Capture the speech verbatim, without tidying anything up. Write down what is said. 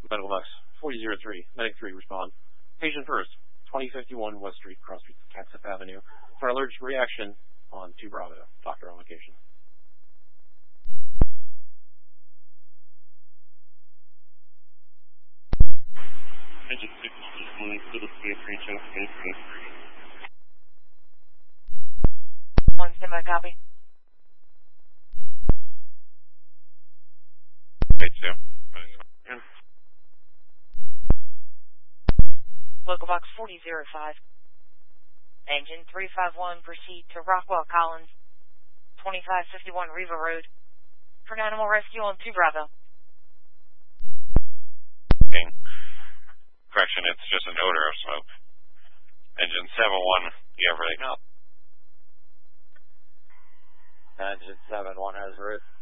Medical Box forty oh three, Medic three, respond. Patient first, twenty fifty-one West Street, Cross Street, Catsip Avenue, for allergic reaction on two Bravo. Doctor on location. Engine six is moving to the space reach out space space. One standby copy. Eight two. Yeah. Local box forty oh five. Engine three five one, proceed to Rockwell Collins, twenty-five fifty-one Riva Road, for an animal rescue on two Bravo. Okay. Correction, it's just an odor of smoke. Engine seven one, you have everything up. Engine seven one has route.